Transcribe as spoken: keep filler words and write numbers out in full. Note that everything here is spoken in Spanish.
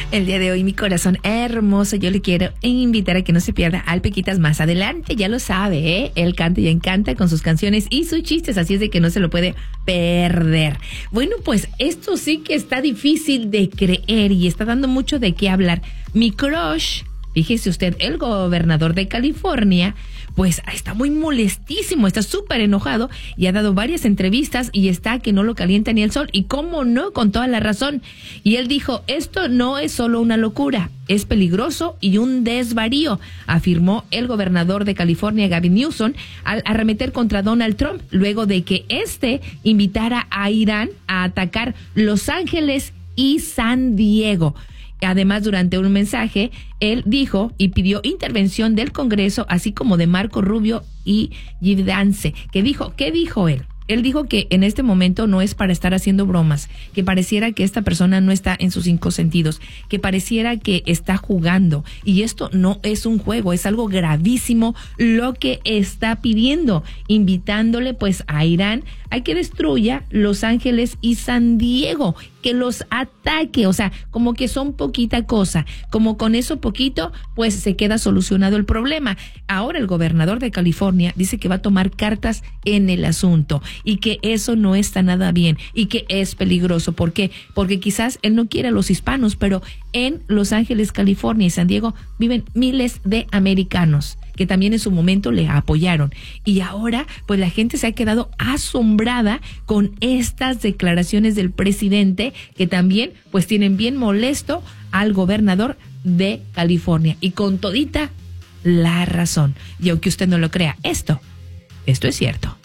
El día de hoy, mi corazón hermoso, yo le quiero invitar a que no se pierda al Pequitas más adelante, ya lo sabe, ¿eh? Él canta y encanta con sus canciones y sus chistes, así es de que no se lo puede perder. Bueno, pues esto sí que está difícil de creer y está dando mucho de qué hablar. Mi crush, fíjese usted, el gobernador de California, pues está muy molestísimo, está súper enojado y ha dado varias entrevistas y está que no lo calienta ni el sol. Y cómo no, con toda la razón. Y él dijo, esto no es solo una locura, es peligroso y un desvarío, afirmó el gobernador de California, Gavin Newsom, al arremeter contra Donald Trump luego de que éste invitara a Irán a atacar Los Ángeles y San Diego. Además, durante un mensaje, él dijo y pidió intervención del Congreso, así como de Marco Rubio y J D. Vance. ¿Qué dijo? ¿Qué dijo él? Él dijo que en este momento no es para estar haciendo bromas, que pareciera que esta persona no está en sus cinco sentidos, que pareciera que está jugando. Y esto no es un juego, es algo gravísimo lo que está pidiendo, invitándole pues a Irán a que destruya Los Ángeles y San Diego, que los ataque, o sea, como que son poquita cosa, como con eso poquito, pues se queda solucionado el problema. Ahora el gobernador de California dice que va a tomar cartas en el asunto y que eso no está nada bien y que es peligroso. ¿Por qué? Porque quizás él no quiere a los hispanos, pero en Los Ángeles, California y San Diego viven miles de americanos que también en su momento le apoyaron. Y ahora, pues la gente se ha quedado asombrada con estas declaraciones del presidente, que también, pues tienen bien molesto al gobernador de California. Y con todita la razón. Y aunque usted no lo crea, esto, esto es cierto.